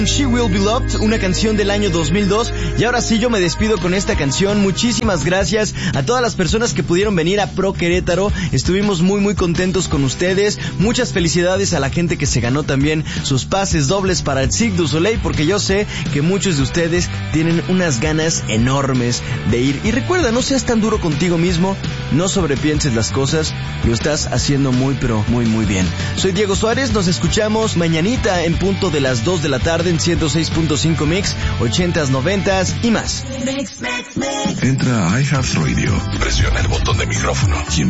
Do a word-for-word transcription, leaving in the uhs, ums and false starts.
She Will Be Loved, una canción del año dos mil dos. Y ahora sí, yo me despido con esta canción. Muchísimas gracias a todas las personas que pudieron venir a Pro Querétaro. Estuvimos muy muy contentos con ustedes. Muchas felicidades a la gente que se ganó también sus pases dobles para el Cirque du Soleil, porque yo sé que muchos de ustedes tienen unas ganas enormes de ir. Y recuerda, no seas tan duro contigo mismo, no sobrepienses las cosas, lo estás haciendo muy pero muy muy bien. Soy Diego Suárez, nos escuchamos mañanita en punto de las dos de la tarde en ciento seis punto cinco Mix, ochentas, noventas y más. Entra a iHeartRadio, presiona el botón de micrófono y